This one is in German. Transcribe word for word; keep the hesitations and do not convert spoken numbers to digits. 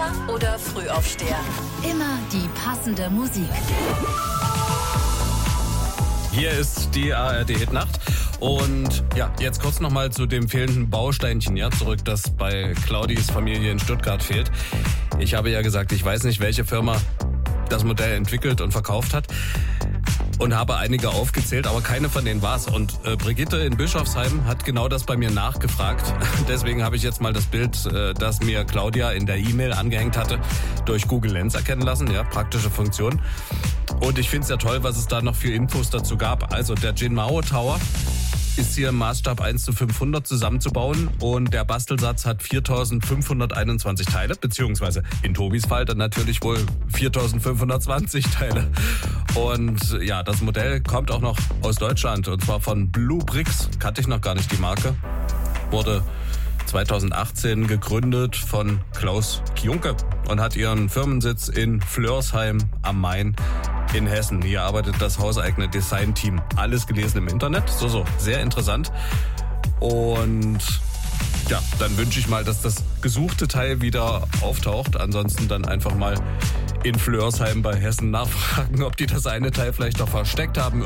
Schlafer oder Frühaufsteher? Immer die passende Musik. Hier ist die A R D-Hitnacht. Und ja, jetzt kurz nochmal zu dem fehlenden Bausteinchen ja, zurück, das bei Claudis Familie in Stuttgart fehlt. Ich habe ja gesagt, ich weiß nicht, welche Firma das Modell entwickelt und verkauft hat. Und habe einige aufgezählt, aber keine von denen war's. Und äh, Brigitte in Bischofsheim hat genau das bei mir nachgefragt. Deswegen habe ich jetzt mal das Bild, äh, das mir Claudia in der E-Mail angehängt hatte, durch Google Lens erkennen lassen. Ja, praktische Funktion. Und ich finde es ja toll, was es da noch für Infos dazu gab. Also der Jinmao Tower ist hier im Maßstab eins zu fünfhundert zusammenzubauen und der Bastelsatz hat viertausendfünfhunderteinundzwanzig Teile, beziehungsweise in Tobis Fall dann natürlich wohl viertausendfünfhundertzwanzig Teile. Und ja, das Modell kommt auch noch aus Deutschland und zwar von Blue Bricks, kannte ich noch gar nicht die Marke, wurde zweitausendachtzehn gegründet von Klaus Kjunke und hat ihren Firmensitz in Flörsheim am Main in Hessen. Hier arbeitet das hauseigene Designteam. Alles gelesen im Internet. So, so, sehr interessant. Und ja, dann wünsche ich mal, dass das gesuchte Teil wieder auftaucht. Ansonsten dann einfach mal in Flörsheim bei Hessen nachfragen, ob die das eine Teil vielleicht noch versteckt haben.